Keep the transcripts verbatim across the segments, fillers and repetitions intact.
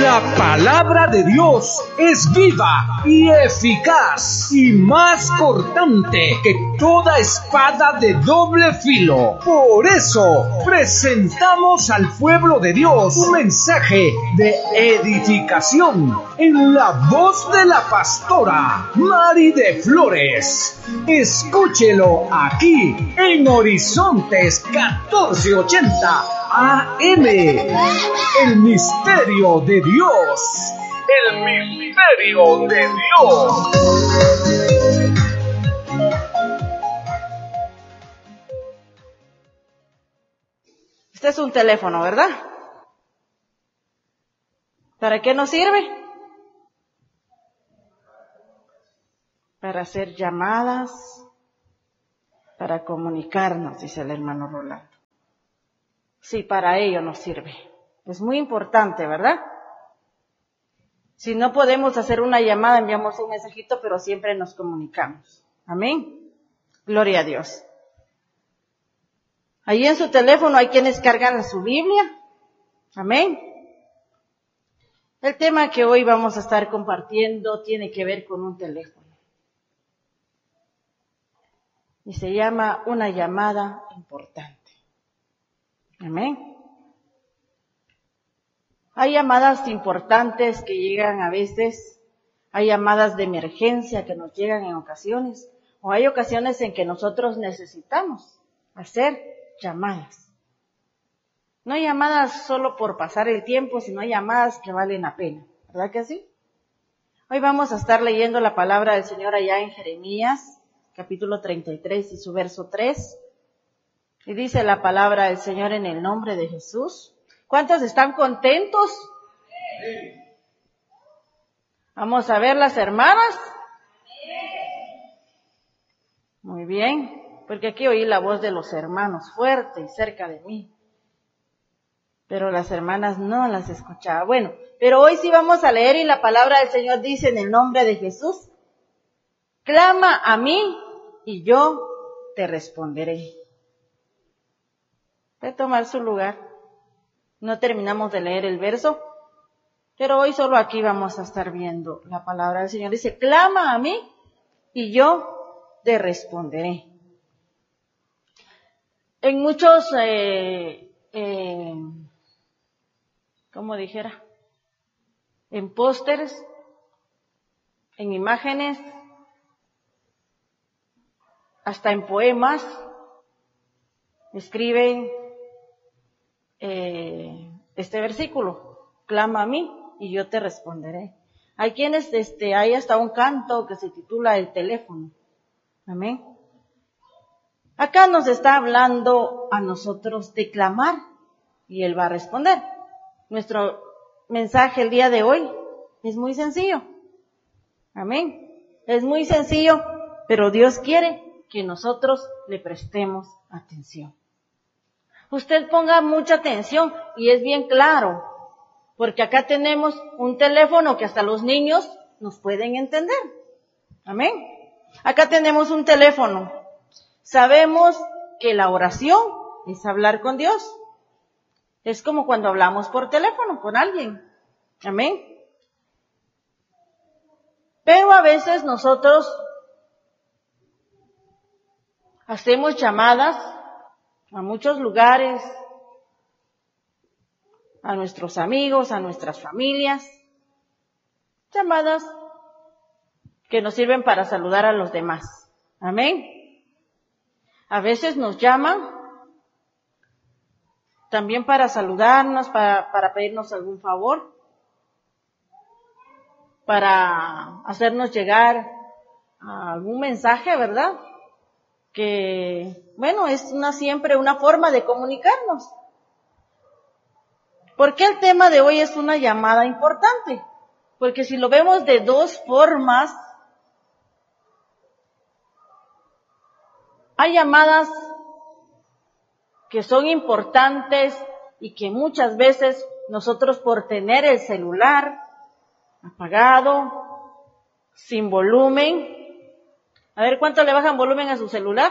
La palabra de Dios es viva y eficaz y más cortante que toda espada de doble filo. Por eso presentamos al pueblo de Dios un mensaje de edificación en la voz de la pastora Mari de Flores. Escúchelo aquí en Horizontes catorce ochenta A M. El misterio de Dios. El misterio de Dios. Este es un teléfono, ¿verdad? ¿Para qué nos sirve? Para hacer llamadas, para comunicarnos, dice el hermano Rolando. Sí, para ello nos sirve. Es muy importante, ¿verdad? Si no podemos hacer una llamada, enviamos un mensajito, pero siempre nos comunicamos. Amén. Gloria a Dios. Ahí en su teléfono hay quienes cargan su Biblia. Amén. El tema que hoy vamos a estar compartiendo tiene que ver con un teléfono. Y se llama una llamada importante. Amén. Hay llamadas importantes que llegan a veces, hay llamadas de emergencia que nos llegan en ocasiones, o hay ocasiones en que nosotros necesitamos hacer llamadas. No hay llamadas solo por pasar el tiempo, sino hay llamadas que valen la pena, ¿verdad que sí? Hoy vamos a estar leyendo la palabra del Señor allá en Jeremías, capítulo treinta y tres y su verso tres. Y dice la palabra del Señor en el nombre de Jesús. ¿Cuántos están contentos? Sí. Vamos a ver las hermanas. Sí. Muy bien, porque aquí oí la voz de los hermanos fuerte y cerca de mí. Pero las hermanas no las escuchaba. Bueno, pero hoy sí vamos a leer y la palabra del Señor dice en el nombre de Jesús: clama a mí y yo te responderé. Voy a tomar su lugar. No terminamos de leer el verso, pero hoy solo aquí vamos a estar viendo la palabra del Señor. Dice, clama a mí y yo te responderé. En muchos, eh, eh, ¿cómo dijera? En pósters, en imágenes, hasta en poemas, escriben Eh, este versículo, clama a mí y yo te responderé. Hay quienes, este, hay hasta un canto que se titula El teléfono. Amén. Acá nos está hablando a nosotros de clamar y Él va a responder. Nuestro mensaje el día de hoy es muy sencillo. Amén. Es muy sencillo, pero Dios quiere que nosotros le prestemos atención. Usted ponga mucha atención y es bien claro, porque acá tenemos un teléfono que hasta los niños nos pueden entender. Amén. Acá tenemos un teléfono. Sabemos que la oración es hablar con Dios. Es como cuando hablamos por teléfono con alguien. Amén. Pero a veces nosotros hacemos llamadas a muchos lugares, a nuestros amigos, a nuestras familias, llamadas que nos sirven para saludar a los demás. Amén. A veces nos llaman también para saludarnos, para, para pedirnos algún favor, para hacernos llegar a algún mensaje, ¿verdad? Que, bueno, es una siempre una forma de comunicarnos. ¿Por qué el tema de hoy es una llamada importante? Porque si lo vemos de dos formas, hay llamadas que son importantes y que muchas veces nosotros por tener el celular apagado, sin volumen. A ver, ¿cuánto le bajan volumen a su celular?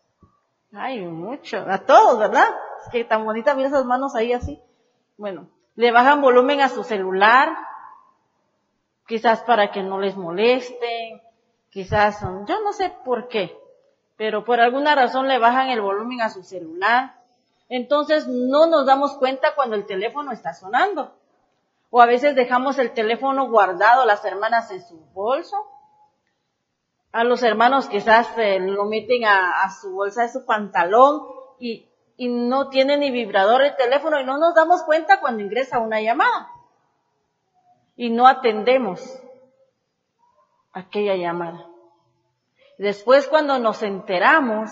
Ay, mucho. A todos, ¿verdad? Es que tan bonita, mira esas manos ahí así. Bueno, le bajan volumen a su celular, quizás para que no les molesten, quizás, yo no sé por qué, pero por alguna razón le bajan el volumen a su celular. Entonces no nos damos cuenta cuando el teléfono está sonando. O a veces dejamos el teléfono guardado, las hermanas en su bolso. A los hermanos quizás eh, lo meten a, a su bolsa de su pantalón y, y no tiene ni vibrador el teléfono y no nos damos cuenta cuando ingresa una llamada. Y no atendemos aquella llamada. Después, cuando nos enteramos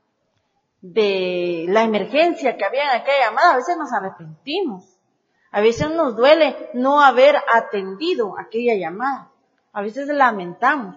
de la emergencia que había en aquella llamada, a veces nos arrepentimos. A veces nos duele no haber atendido aquella llamada. A veces lamentamos.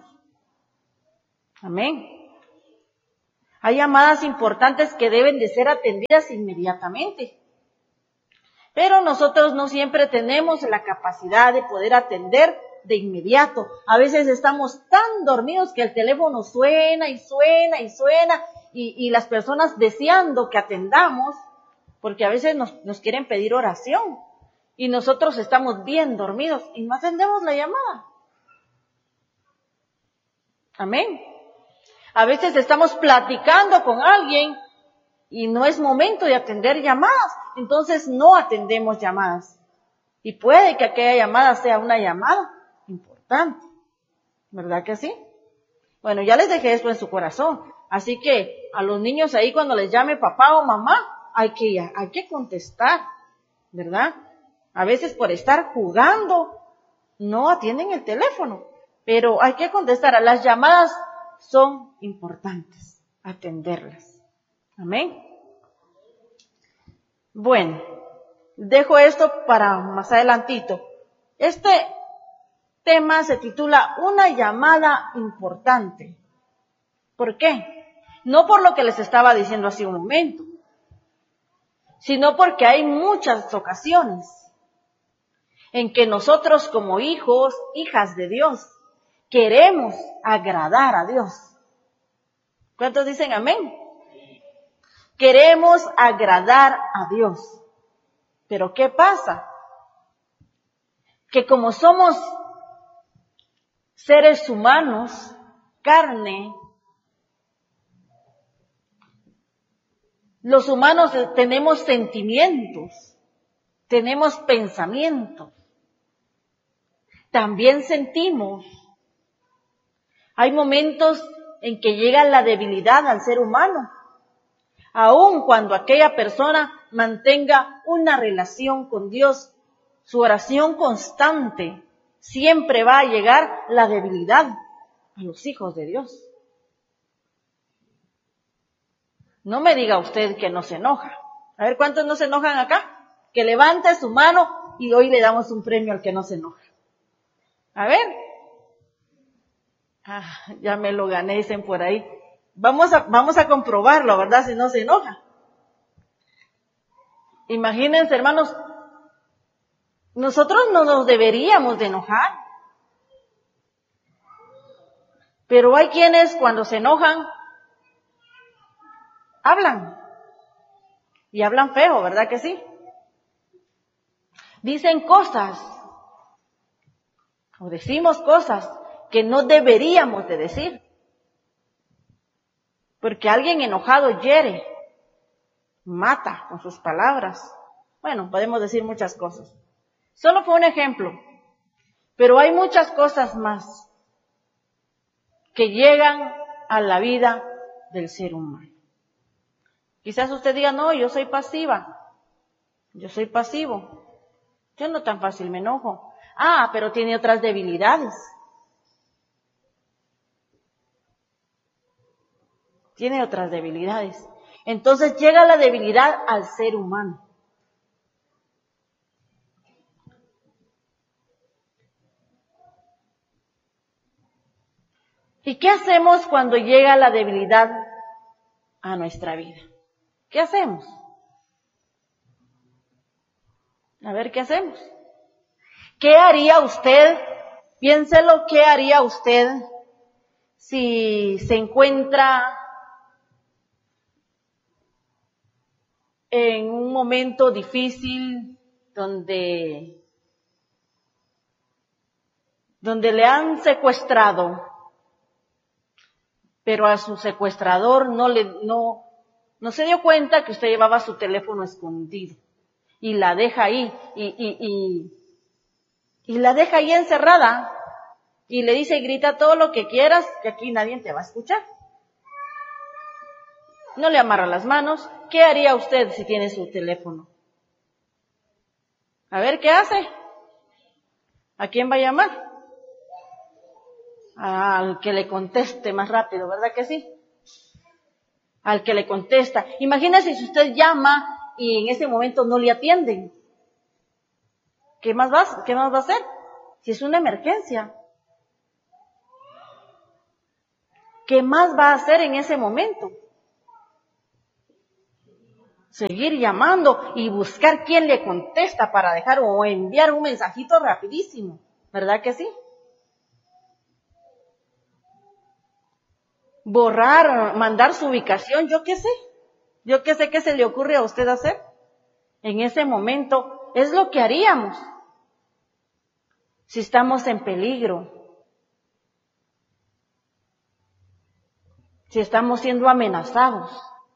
Amén. Hay llamadas importantes que deben de ser atendidas inmediatamente. Pero nosotros no siempre tenemos la capacidad de poder atender de inmediato. A veces estamos tan dormidos que el teléfono suena y suena y suena y, y las personas deseando que atendamos, porque a veces nos, nos quieren pedir oración y nosotros estamos bien dormidos y no atendemos la llamada. Amén. A veces estamos platicando con alguien y no es momento de atender llamadas, entonces no atendemos llamadas. Y puede que aquella llamada sea una llamada importante, ¿verdad que sí? Bueno, ya les dejé esto en su corazón, así que a los niños ahí cuando les llame papá o mamá, hay que, hay que contestar, ¿verdad? A veces por estar jugando no atienden el teléfono, pero hay que contestar. A las llamadas son importantes, atenderlas. Amén. Bueno, dejo esto para más adelantito. Este tema se titula Una llamada importante. ¿Por qué? No por lo que les estaba diciendo hace un momento, sino porque hay muchas ocasiones en que nosotros como hijos, hijas de Dios, queremos agradar a Dios. ¿Cuántos dicen amén? Queremos agradar a Dios. Pero ¿qué pasa? Que como somos seres humanos, carne, los humanos tenemos sentimientos, tenemos pensamientos, también sentimos. Hay momentos en que llega la debilidad al ser humano, aun cuando aquella persona mantenga una relación con Dios, su oración constante, siempre va a llegar la debilidad a los hijos de Dios. No me diga usted que no se enoja. A ver, ¿cuántos no se enojan acá? Que levante su mano y hoy le damos un premio al que no se enoja. A ver. Ah, ya me lo gané, dicen por ahí. Vamos a, vamos a comprobarlo, ¿verdad? Si no se enoja. Imagínense, hermanos, nosotros no nos deberíamos de enojar. Pero hay quienes cuando se enojan, hablan. Y hablan feo, ¿verdad que sí? Dicen cosas, o decimos cosas que no deberíamos de decir. Porque alguien enojado hiere, mata con sus palabras. Bueno, podemos decir muchas cosas. Solo fue un ejemplo, pero hay muchas cosas más que llegan a la vida del ser humano. Quizás usted diga, no, yo soy pasiva, yo soy pasivo, yo no tan fácil me enojo. Ah, pero tiene otras debilidades. Tiene otras debilidades. Entonces llega la debilidad al ser humano. ¿Y qué hacemos cuando llega la debilidad a nuestra vida? ¿Qué hacemos? A ver, ¿qué hacemos? ¿Qué haría usted? Piénselo, ¿qué haría usted si se encuentra en un momento difícil, donde, donde le han secuestrado, pero a su secuestrador no le, no, no se dio cuenta que usted llevaba su teléfono escondido y la deja ahí y, y, y, y la deja ahí encerrada y le dice, grita todo lo que quieras, que aquí nadie te va a escuchar. No le amarra las manos. ¿Qué haría usted si tiene su teléfono? A ver, ¿qué hace? ¿A quién va a llamar? Al que le conteste más rápido, ¿verdad que sí? Al que le contesta. Imagínese si usted llama y en ese momento no le atienden. ¿Qué más va, qué más va a hacer? Si es una emergencia. ¿Qué más va a hacer en ese momento? Seguir llamando y buscar quién le contesta para dejar o enviar un mensajito rapidísimo, ¿verdad que sí? Borrar, mandar su ubicación, yo qué sé, yo qué sé qué se le ocurre a usted hacer. En ese momento es lo que haríamos si estamos en peligro, si estamos siendo amenazados.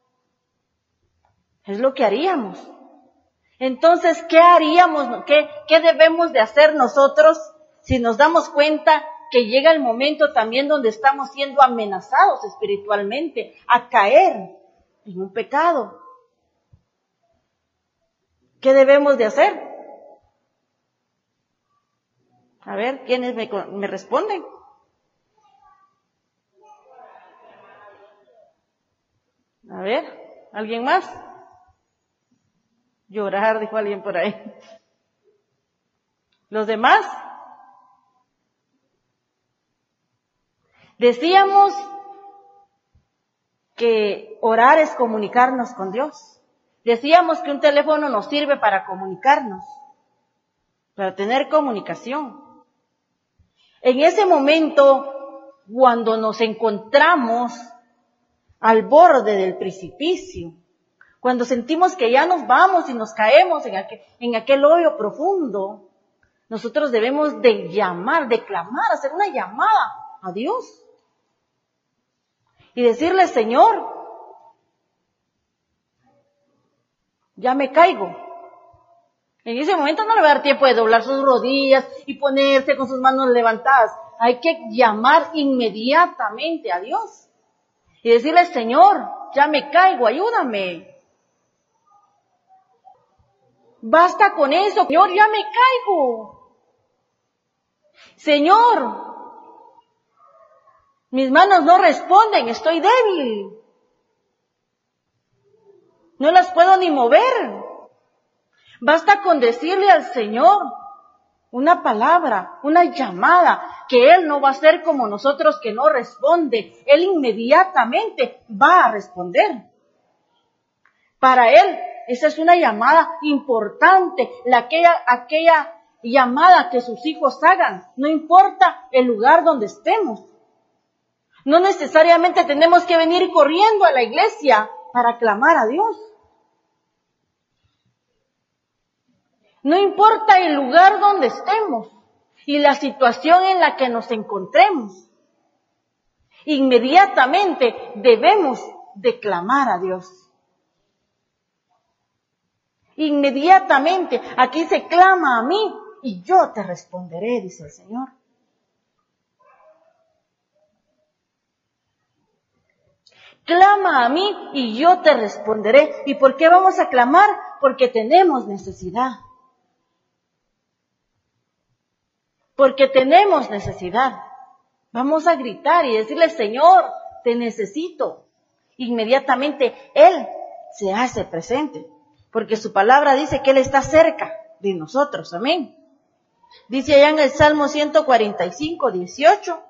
Es lo que haríamos. Entonces, ¿qué haríamos? ¿Qué, qué debemos de hacer nosotros si nos damos cuenta que llega el momento también donde estamos siendo amenazados espiritualmente a caer en un pecado? ¿Qué debemos de hacer? A ver, ¿quiénes me, me responden? A ver, ¿alguien más? Llorar, dijo alguien por ahí. ¿Los demás? Decíamos que orar es comunicarnos con Dios. Decíamos que un teléfono nos sirve para comunicarnos, para tener comunicación. En ese momento, cuando nos encontramos al borde del precipicio, cuando sentimos que ya nos vamos y nos caemos en aquel, en aquel hoyo profundo, nosotros debemos de llamar, de clamar, hacer una llamada a Dios. Y decirle, Señor, ya me caigo. En ese momento no le va a dar tiempo de doblar sus rodillas y ponerse con sus manos levantadas. Hay que llamar inmediatamente a Dios. Y decirle, Señor, ya me caigo, ayúdame. Basta con eso, Señor, ya me caigo. Señor, mis manos no responden, estoy débil. No las puedo ni mover. Basta con decirle al Señor una palabra, una llamada, que Él no va a ser como nosotros que no responde. Él inmediatamente va a responder. Para Él, esa es una llamada importante, la, aquella, aquella llamada que sus hijos hagan, no importa el lugar donde estemos. No necesariamente tenemos que venir corriendo a la iglesia para clamar a Dios. No importa el lugar donde estemos y la situación en la que nos encontremos. Inmediatamente debemos de clamar a Dios. Inmediatamente, aquí se clama a mí y yo te responderé, dice el Señor. Clama a mí y yo te responderé. ¿Y por qué vamos a clamar? Porque tenemos necesidad. Porque tenemos necesidad. Vamos a gritar y decirle, Señor, te necesito. Inmediatamente Él se hace presente. Porque su palabra dice que Él está cerca de nosotros. Amén. Dice allá en el Salmo ciento cuarenta y cinco, dieciocho.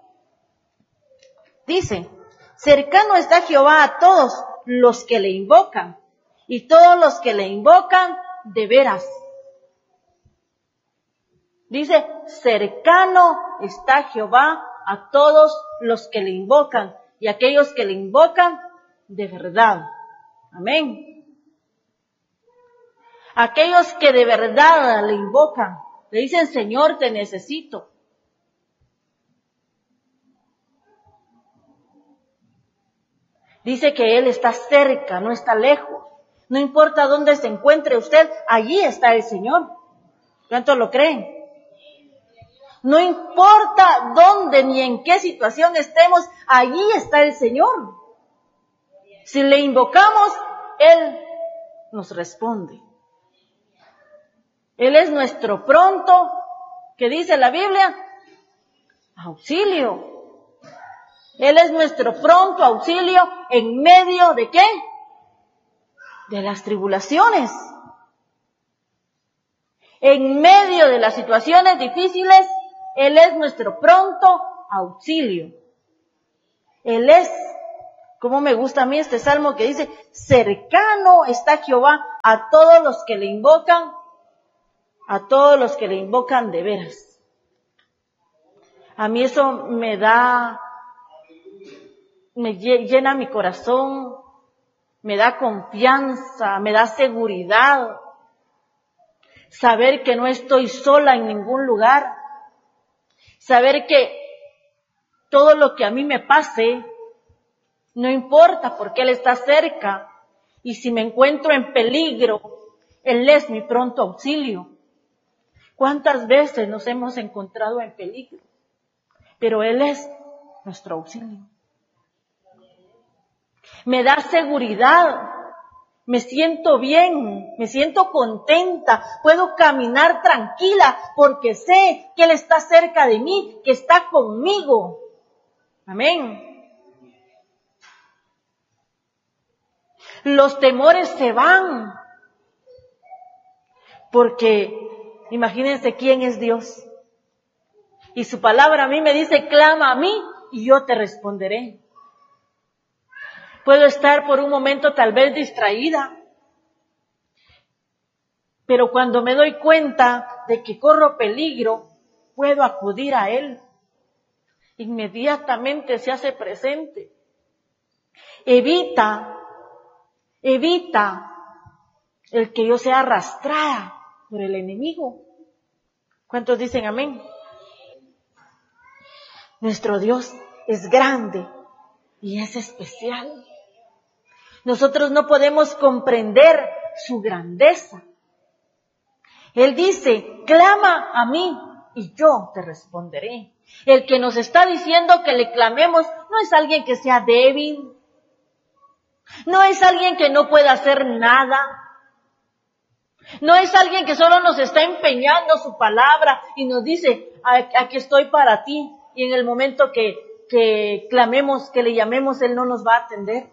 Dice, cercano está Jehová a todos los que le invocan. Y todos los que le invocan de veras. Dice, cercano está Jehová a todos los que le invocan. Y aquellos que le invocan de verdad. Amén. Aquellos que de verdad le invocan, le dicen, Señor, te necesito. Dice que Él está cerca, no está lejos. No importa dónde se encuentre usted, allí está el Señor. ¿Cuántos lo creen? No importa dónde ni en qué situación estemos, allí está el Señor. Si le invocamos, Él nos responde. Él es nuestro pronto, ¿qué dice la Biblia? Auxilio. Él es nuestro pronto auxilio en medio de ¿qué? De las tribulaciones. En medio de las situaciones difíciles, Él es nuestro pronto auxilio. Él es, como me gusta a mí este salmo que dice, cercano está Jehová a todos los que le invocan, a todos los que le invocan de veras. A mí eso me da, me llena mi corazón, me da confianza, me da seguridad. Saber que no estoy sola en ningún lugar. Saber que todo lo que a mí me pase, no importa porque Él está cerca. Y si me encuentro en peligro, Él es mi pronto auxilio. ¿Cuántas veces nos hemos encontrado en peligro? Pero Él es nuestro auxilio. Me da seguridad. Me siento bien, me siento contenta, puedo caminar tranquila porque sé que Él está cerca de mí, que está conmigo. Amén. Los temores se van porque imagínense quién es Dios. Y su palabra a mí me dice, clama a mí y yo te responderé. Puedo estar por un momento tal vez distraída, pero cuando me doy cuenta de que corro peligro, puedo acudir a Él. Inmediatamente se hace presente. Evita, evita el que yo sea arrastrada por el enemigo. ¿Cuántos dicen amén? Nuestro Dios es grande y es especial. Nosotros no podemos comprender su grandeza. Él dice, clama a mí y yo te responderé. El que nos está diciendo que le clamemos no es alguien que sea débil. No es alguien que no pueda hacer nada. No es alguien que solo nos está empeñando su palabra y nos dice, aquí estoy para ti. Y en el momento que, que clamemos, que le llamemos, Él no nos va a atender.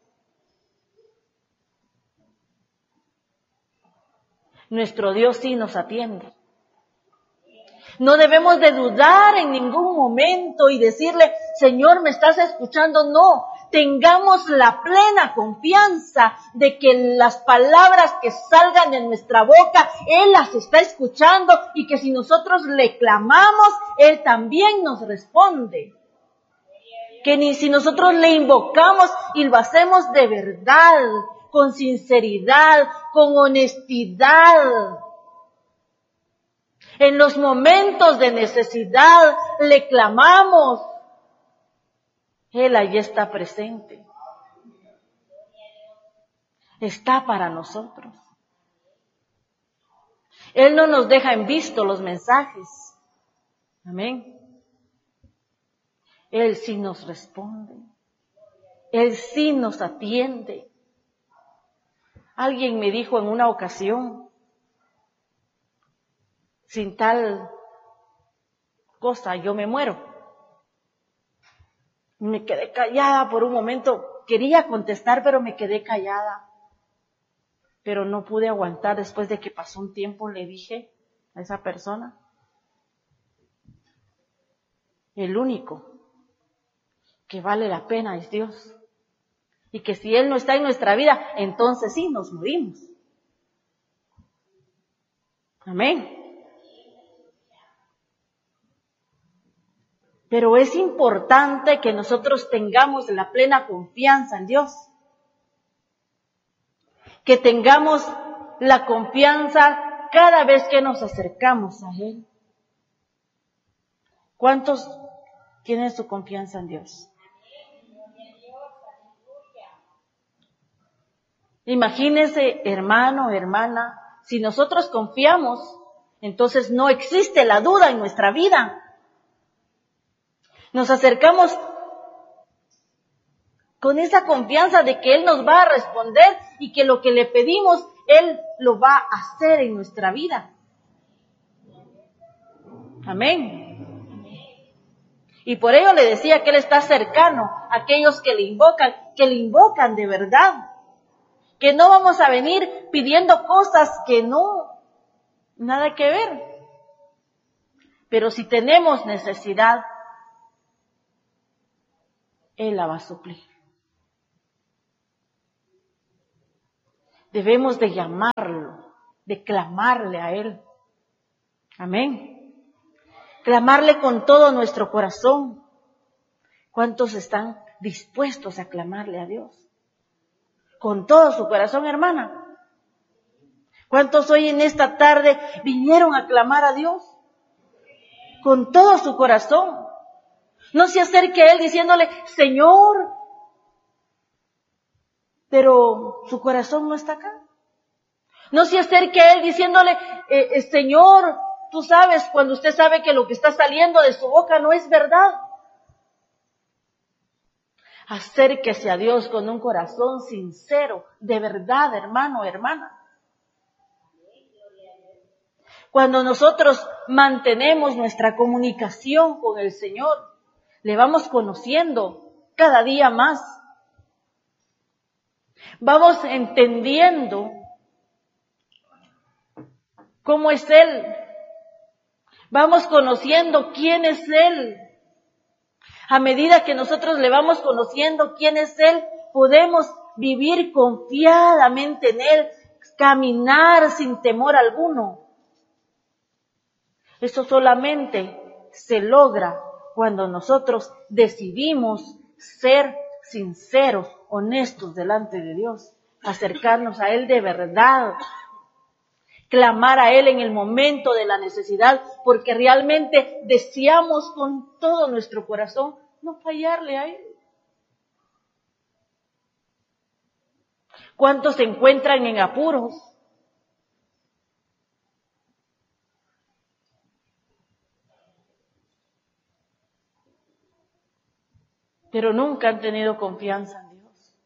Nuestro Dios sí nos atiende. No debemos de dudar en ningún momento y decirle, Señor, ¿me estás escuchando? No, tengamos la plena confianza de que las palabras que salgan de nuestra boca, Él las está escuchando y que si nosotros le clamamos, Él también nos responde. Que ni si nosotros le invocamos y lo hacemos de verdad, con sinceridad, con honestidad. En los momentos de necesidad le clamamos. Él allí está presente. Está para nosotros. Él no nos deja en visto los mensajes. Amén. Él sí nos responde. Él sí nos atiende. Alguien me dijo en una ocasión, sin tal cosa yo me muero. Me quedé callada por un momento. Quería contestar, pero me quedé callada. Pero no pude aguantar. Después de que pasó un tiempo, le dije a esa persona, el único que vale la pena es Dios. Y que si Él no está en nuestra vida, entonces sí nos morimos. Amén. Pero es importante que nosotros tengamos la plena confianza en Dios. Que tengamos la confianza cada vez que nos acercamos a Él. ¿Cuántos tienen su confianza en Dios? Imagínese, hermano, hermana, si nosotros confiamos, entonces no existe la duda en nuestra vida. Nos acercamos con esa confianza de que Él nos va a responder y que lo que le pedimos, Él lo va a hacer en nuestra vida. Amén. Y por ello le decía que Él está cercano a aquellos que le invocan, que le invocan de verdad. Que no vamos a venir pidiendo cosas que no, nada que ver. Pero si tenemos necesidad, Él la va a suplir. Debemos de llamarlo, de clamarle a Él. Amén. Clamarle con todo nuestro corazón. ¿Cuántos están dispuestos a clamarle a Dios? Con todo su corazón, hermana. ¿Cuántos hoy en esta tarde vinieron a clamar a Dios? Con todo su corazón. No se acerque a Él diciéndole, Señor, pero su corazón no está acá. No se acerque a Él diciéndole, eh, eh, Señor, tú sabes, cuando usted sabe que lo que está saliendo de su boca no es verdad. Acérquese a Dios con un corazón sincero, de verdad, hermano, hermana. Cuando nosotros mantenemos nuestra comunicación con el Señor, le vamos conociendo cada día más. Vamos entendiendo cómo es Él. Vamos conociendo quién es Él. A medida que nosotros le vamos conociendo quién es Él, podemos vivir confiadamente en Él, caminar sin temor alguno. Eso solamente se logra cuando nosotros decidimos ser sinceros, honestos delante de Dios, acercarnos a Él de verdad, clamar a Él en el momento de la necesidad, porque realmente deseamos con todo nuestro corazón no fallarle a Él. ¿Cuántos se encuentran en apuros? Pero nunca han tenido confianza en Dios.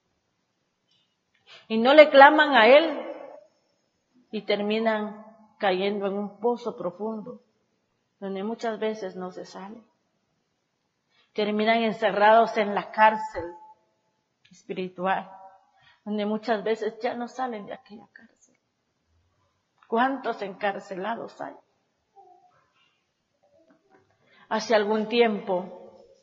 Y no le claman a Él y terminan cayendo en un pozo profundo, donde muchas veces no se sale. Terminan encerrados en la cárcel espiritual, donde muchas veces ya no salen de aquella cárcel. ¿Cuántos encarcelados hay? Hace algún tiempo,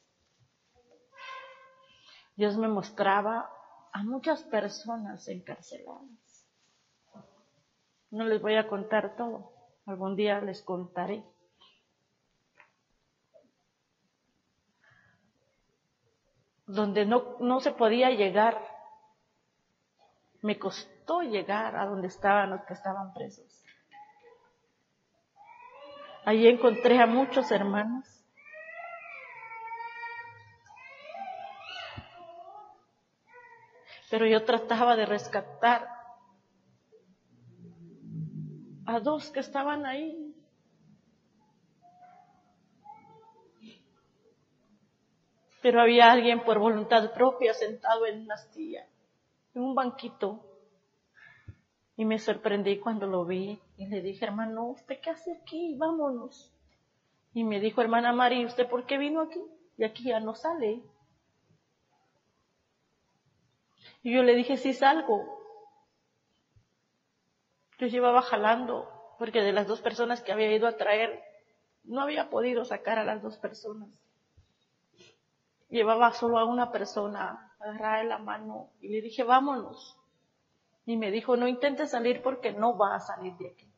Dios me mostraba a muchas personas encarceladas. No les voy a contar todo, algún día les contaré. Donde no, no se podía llegar, me costó llegar a donde estaban los que estaban presos. Allí encontré a muchos hermanos. Pero yo trataba de rescatar a dos que estaban ahí. Pero había alguien por voluntad propia sentado en una silla, en un banquito. Y me sorprendí cuando lo vi y le dije, hermano, ¿usted qué hace aquí? Vámonos. Y me dijo, hermana Mari, ¿usted por qué vino aquí? Y aquí ya no sale. Y yo le dije, sí salgo. Yo llevaba jalando, porque de las dos personas que había ido a traer, no había podido sacar a las dos personas. Llevaba solo a una persona, agarrada de la mano, y le dije, vámonos. Y me dijo, no intentes salir porque no va a salir de aquí.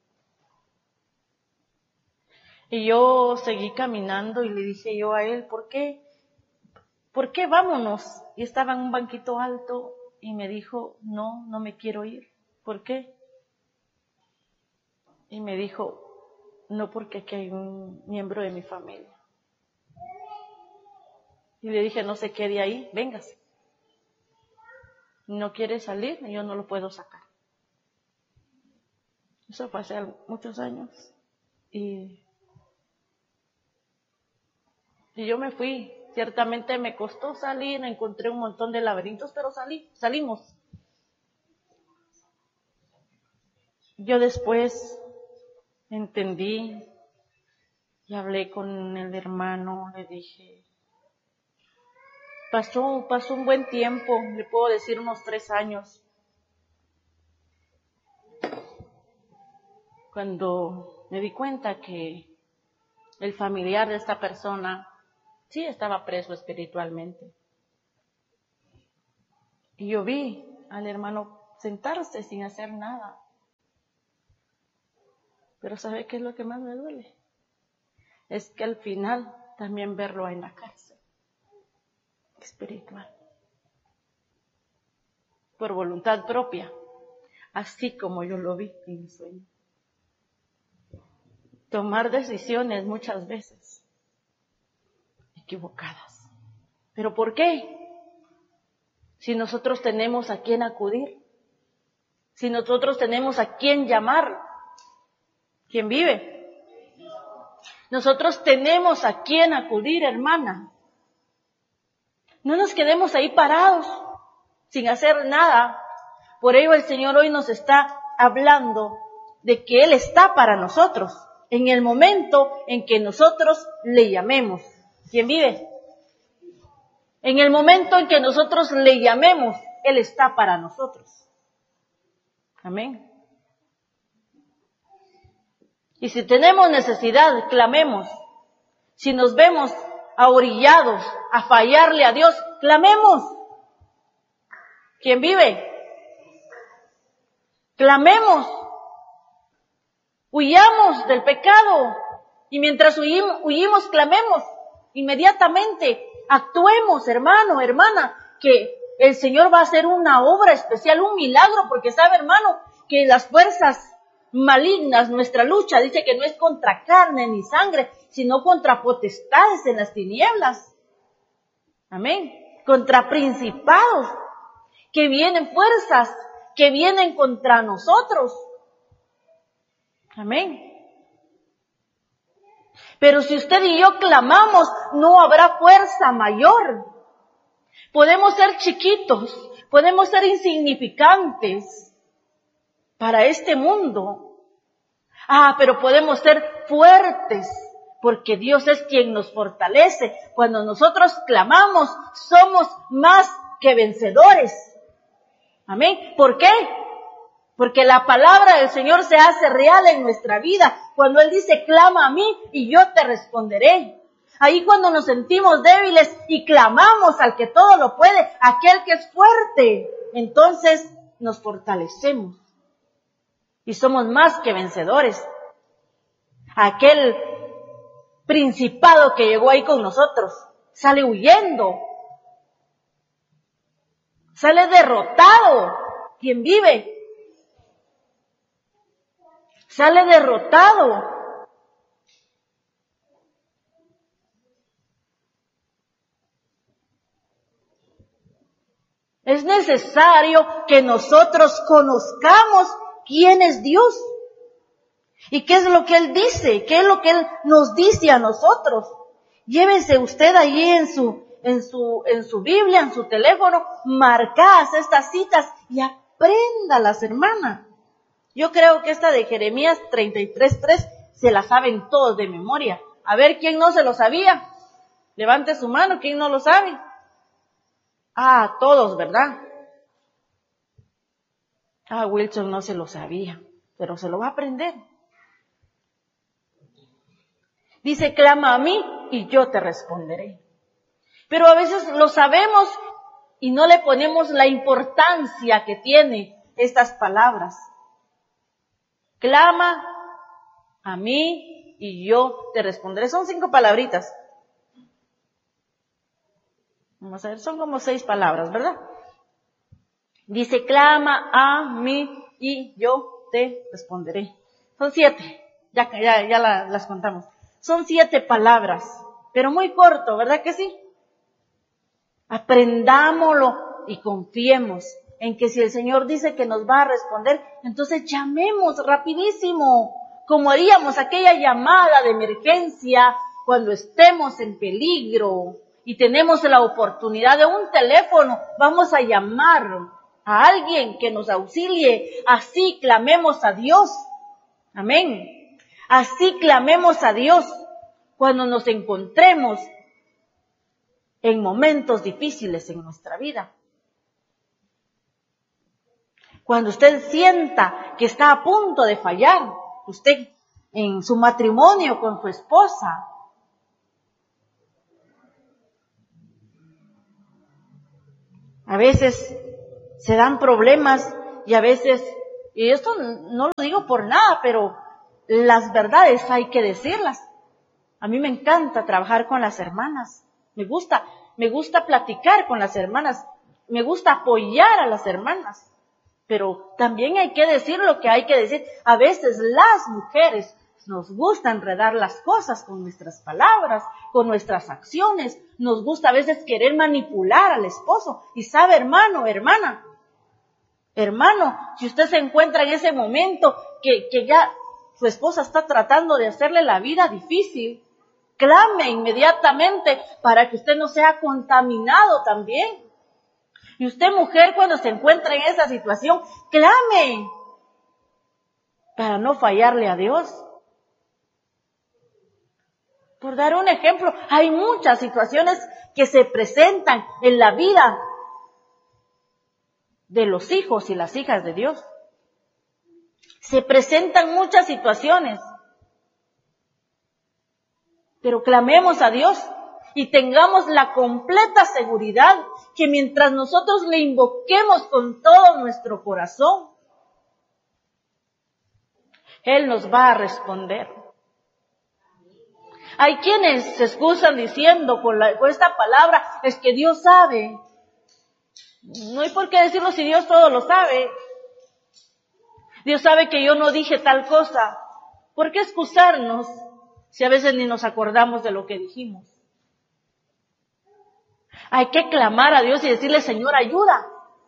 Y yo seguí caminando y le dije yo a él, ¿por qué? ¿Por qué vámonos? Y estaba en un banquito alto y me dijo, no, no me quiero ir. ¿Por qué? Y me dijo, no, porque aquí hay un miembro de mi familia. Y le dije, no se quede ahí, véngase. No quiere salir, yo no lo puedo sacar. Eso fue hace muchos años. Y, y yo me fui. Ciertamente me costó salir, encontré un montón de laberintos, pero salí, salimos. Yo después entendí y hablé con el hermano, le dije, pasó, pasó un buen tiempo, le puedo decir unos tres años, cuando me di cuenta que el familiar de esta persona sí estaba preso espiritualmente. Y yo vi al hermano sentarse sin hacer nada. Pero ¿sabe qué es lo que más me duele? Es que al final también verlo en la cárcel espiritual. Por voluntad propia, así como yo lo vi en mi sueño. Tomar decisiones muchas veces equivocadas. ¿Pero por qué? Si nosotros tenemos a quién acudir, si nosotros tenemos a quién llamar, ¿quién vive? Nosotros tenemos a quién acudir, hermana. No nos quedemos ahí parados, sin hacer nada. Por ello el Señor hoy nos está hablando de que Él está para nosotros, en el momento en que nosotros le llamemos. ¿Quién vive? En el momento en que nosotros le llamemos, Él está para nosotros. Amén. Y si tenemos necesidad, clamemos. Si nos vemos ahorillados a fallarle a Dios, clamemos. ¿Quién vive? Clamemos. Huyamos del pecado. Y mientras huimos, huimos, clamemos. Inmediatamente actuemos, hermano, hermana, que el Señor va a hacer una obra especial, un milagro, porque sabe, hermano, que las fuerzas malignas, nuestra lucha, dice que no es contra carne ni sangre, sino contra potestades en las tinieblas. Amén. Contra principados, que vienen fuerzas, que vienen contra nosotros. Amén. Pero si usted y yo clamamos, no habrá fuerza mayor. Podemos ser chiquitos, podemos ser insignificantes para este mundo. Ah, pero podemos ser fuertes, porque Dios es quien nos fortalece. Cuando nosotros clamamos, somos más que vencedores. Amén. ¿Por qué? Porque la palabra del Señor se hace real en nuestra vida. Cuando Él dice, clama a mí y yo te responderé. Ahí cuando nos sentimos débiles y clamamos al que todo lo puede, aquel que es fuerte, entonces nos fortalecemos. Y somos más que vencedores. Aquel principado que llegó ahí con nosotros sale huyendo. Sale derrotado. ¿Quién vive? Sale derrotado. Es necesario que nosotros conozcamos quién es Dios y qué es lo que Él dice, qué es lo que Él nos dice a nosotros. Llévese usted allí en su, en su, en su Biblia, en su teléfono, marcadas estas citas y apréndalas, hermana. Yo creo que esta de Jeremías treinta y tres tres se la saben todos de memoria. A ver, ¿quién no se lo sabía? Levante su mano, ¿quién no lo sabe? Ah, todos, ¿verdad? Ah, Wilson no se lo sabía, pero se lo va a aprender. Dice, clama a mí y yo te responderé. Pero a veces lo sabemos y no le ponemos la importancia que tiene estas palabras. Clama a mí y yo te responderé. Son cinco palabritas. Vamos a ver, son como seis palabras, ¿verdad? Dice, clama a mí y yo te responderé. Son siete, ya, ya, ya la, las contamos. Son siete palabras, pero muy corto, ¿verdad que sí? Aprendámoslo y confiemos en que si el Señor dice que nos va a responder, entonces llamemos rapidísimo, como haríamos aquella llamada de emergencia cuando estemos en peligro y tenemos la oportunidad de un teléfono, vamos a llamar a alguien que nos auxilie, así clamemos a Dios. Amén. Así clamemos a Dios cuando nos encontremos en momentos difíciles en nuestra vida. Cuando usted sienta que está a punto de fallar, usted en su matrimonio con su esposa, a veces se dan problemas y a veces, y esto no lo digo por nada, pero las verdades hay que decirlas. A mí me encanta trabajar con las hermanas, me gusta, me gusta platicar con las hermanas, me gusta apoyar a las hermanas, pero también hay que decir lo que hay que decir. A veces las mujeres nos gusta enredar las cosas con nuestras palabras, con nuestras acciones, nos gusta a veces querer manipular al esposo. Y sabe, hermano, hermana, hermano, si usted se encuentra en ese momento que, que ya su esposa está tratando de hacerle la vida difícil, clame inmediatamente para que usted no sea contaminado también. Y usted, mujer, cuando se encuentra en esa situación, clame para no fallarle a Dios. Por dar un ejemplo, hay muchas situaciones que se presentan en la vida de los hijos y las hijas de Dios. Se presentan muchas situaciones. Pero clamemos a Dios y tengamos la completa seguridad que mientras nosotros le invoquemos con todo nuestro corazón, Él nos va a responder. Hay quienes se excusan diciendo con, la, con esta palabra, es que Dios sabe. No hay por qué decirlo si Dios todo lo sabe. Dios sabe que yo no dije tal cosa. ¿Por qué excusarnos si a veces ni nos acordamos de lo que dijimos? Hay que clamar a Dios y decirle, Señor, ayuda.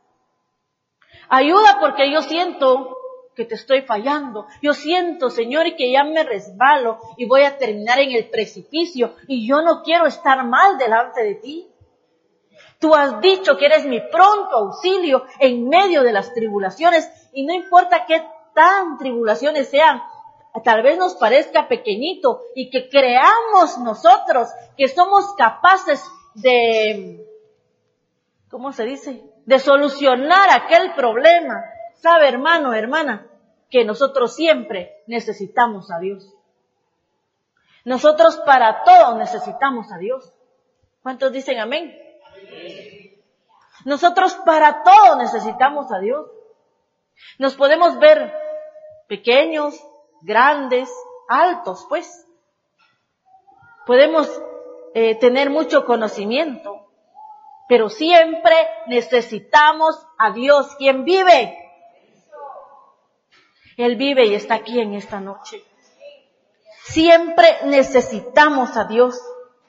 Ayuda porque yo siento que te estoy fallando. Yo siento, Señor, que ya me resbalo y voy a terminar en el precipicio y yo no quiero estar mal delante de ti. Tú has dicho que eres mi pronto auxilio en medio de las tribulaciones y no importa qué tan tribulaciones sean, tal vez nos parezca pequeñito y que creamos nosotros que somos capaces de, ¿cómo se dice? De solucionar aquel problema. Sabe, hermano, hermana, que nosotros siempre necesitamos a Dios. Nosotros para todo necesitamos a Dios. ¿Cuántos dicen amén? Nosotros para todo necesitamos a Dios. Nos podemos ver pequeños, grandes, altos, pues. Podemos eh, tener mucho conocimiento, pero siempre necesitamos a Dios, quien vive. Él vive y está aquí en esta noche. Siempre necesitamos a Dios.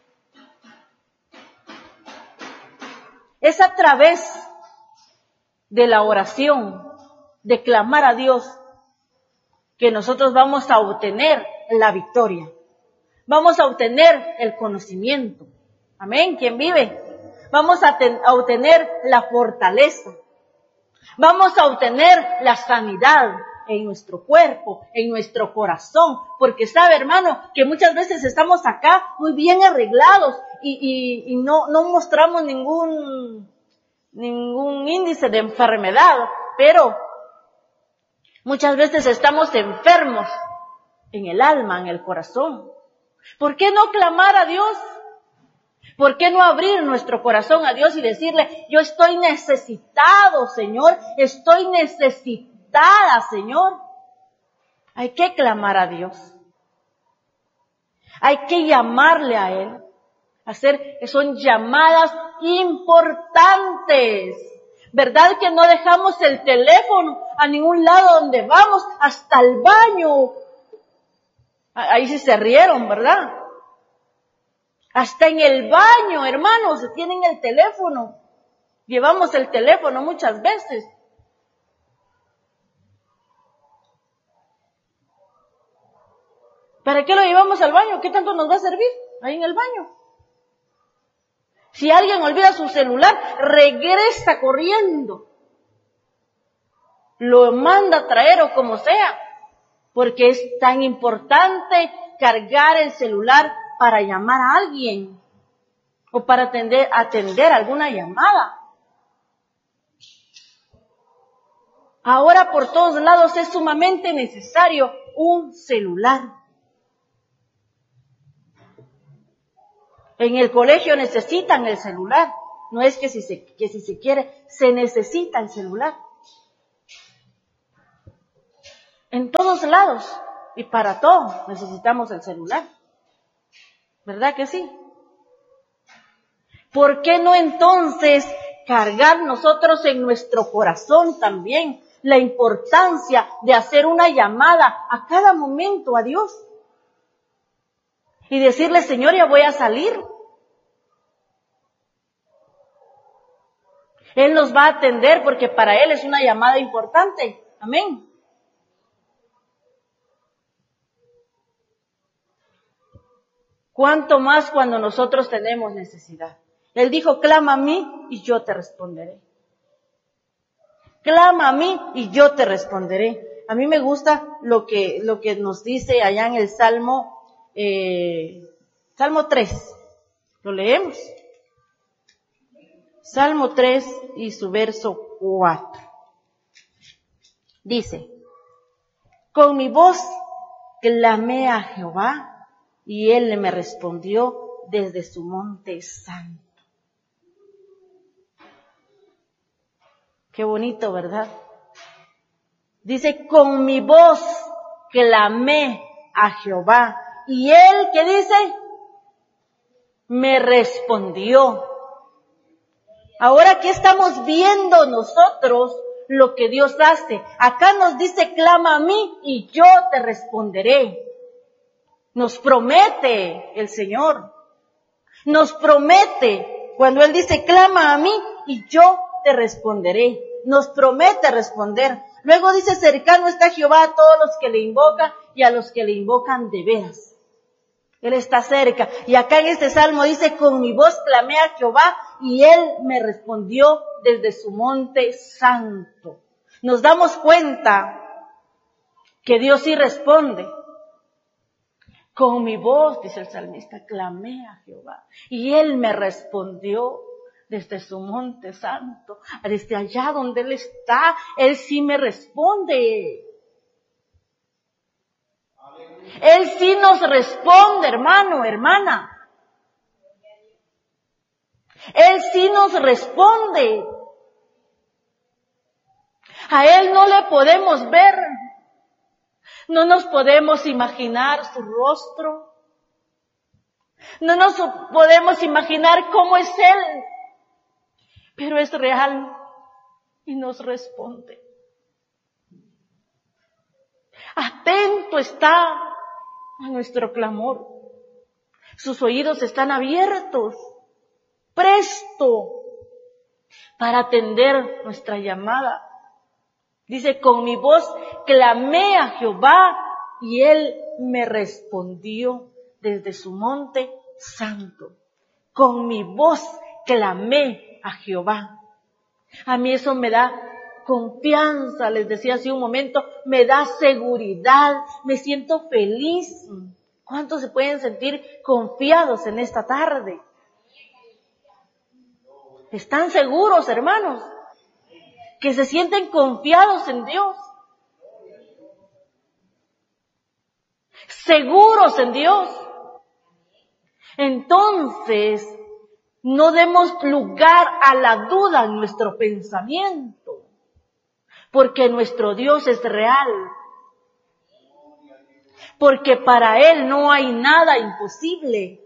Es a través de la oración, de clamar a Dios, que nosotros vamos a obtener la victoria. Vamos a obtener el conocimiento. Amén. ¿Quién vive? Vamos a, ten, a obtener la fortaleza. Vamos a obtener la sanidad en nuestro cuerpo, en nuestro corazón, porque sabe, hermano, que muchas veces estamos acá muy bien arreglados y, y, y no, no mostramos ningún, ningún índice de enfermedad, pero muchas veces estamos enfermos en el alma, en el corazón. ¿Por qué no clamar a Dios? ¿Por qué no abrir nuestro corazón a Dios y decirle, yo estoy necesitado, Señor, estoy necesitado? Señor, hay que clamar a Dios, hay que llamarle a Él, hacer, son llamadas importantes, ¿verdad? Que no dejamos el teléfono a ningún lado donde vamos, hasta el baño, Ahí sí se rieron, ¿verdad? Hasta en el baño, hermanos, tienen el teléfono. Llevamos el teléfono muchas veces. ¿Para qué lo llevamos al baño? ¿Qué tanto nos va a servir ahí en el baño? Si alguien olvida su celular, regresa corriendo. Lo manda a traer o como sea, porque es tan importante cargar el celular para llamar a alguien o para atender, atender alguna llamada. Ahora por todos lados es sumamente necesario un celular. En el colegio necesitan el celular. No es que si se, que si se quiere, se necesita el celular. En todos lados y para todo necesitamos el celular. ¿Verdad que sí? ¿Por qué no entonces cargar nosotros en nuestro corazón también la importancia de hacer una llamada a cada momento a Dios? Y decirle, Señor, ya voy a salir. Él nos va a atender porque para Él es una llamada importante. Amén. ¿Cuánto más cuando nosotros tenemos necesidad? Él dijo, clama a mí y yo te responderé. Clama a mí y yo te responderé. A mí me gusta lo que, lo que nos dice allá en el Salmo, eh, Salmo tres. Lo leemos. Salmo tres y su verso cuatro. Dice, con mi voz clamé a Jehová, y Él me respondió desde su monte santo. Qué bonito, ¿verdad? Dice, con mi voz clamé a Jehová. Y Él, ¿qué dice? Me respondió. Ahora aquí estamos viendo nosotros lo que Dios hace. Acá nos dice, clama a mí y yo te responderé. Nos promete el Señor. Nos promete cuando Él dice, clama a mí y yo te responderé. Nos promete responder. Luego dice, cercano está Jehová a todos los que le invocan y a los que le invocan de veras. Él está cerca. Y acá en este salmo dice, con mi voz clamé a Jehová y Él me respondió desde su monte santo. Nos damos cuenta que Dios sí responde. Con mi voz, dice el salmista, clamé a Jehová y Él me respondió desde su monte santo. Desde allá donde Él está, Él sí me responde. Él sí nos responde, hermano, hermana. Él sí nos responde. A Él no le podemos ver. No nos podemos imaginar su rostro. No nos podemos imaginar cómo es Él. Pero es real y nos responde. Atento está a nuestro clamor. Sus oídos están abiertos, presto para atender nuestra llamada. Dice, con mi voz clamé a Jehová y Él me respondió desde su monte santo. Con mi voz clamé a Jehová. A mí eso me da confianza, les decía hace un momento, me da seguridad, me siento feliz. ¿Cuántos se pueden sentir confiados en esta tarde? ¿Están seguros, hermanos? Que se sienten confiados en Dios. Seguros en Dios. Entonces, no demos lugar a la duda en nuestro pensamiento. Porque nuestro Dios es real. Porque para Él no hay nada imposible.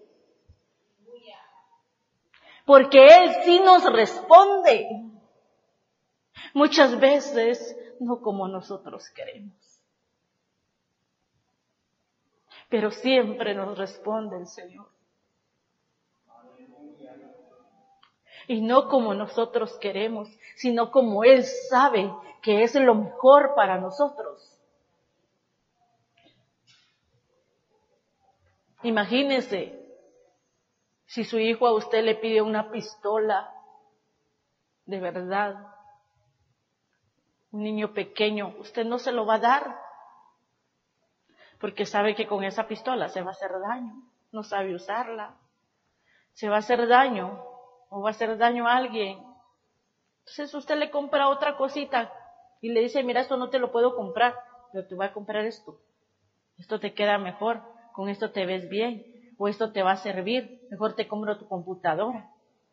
Porque Él sí nos responde. Muchas veces no como nosotros queremos. pero siempre nos responde el Señor. Y no como nosotros queremos, sino como Él sabe que es lo mejor para nosotros. Imagínese si su hijo a usted le pide una pistola de verdad, un niño pequeño, usted no se lo va a dar, porque sabe que con esa pistola se va a hacer daño, no sabe usarla, se va a hacer daño o va a hacer daño a alguien. Entonces usted le compra otra cosita y le dice, mira, esto no te lo puedo comprar, pero te voy a comprar esto, esto te queda mejor, con esto te ves bien, o esto te va a servir, mejor te compro tu computadora.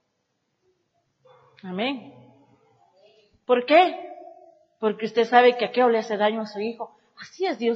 Amén. ¿Por qué? Porque usted sabe que aquello le hace daño a su hijo. Así es Dios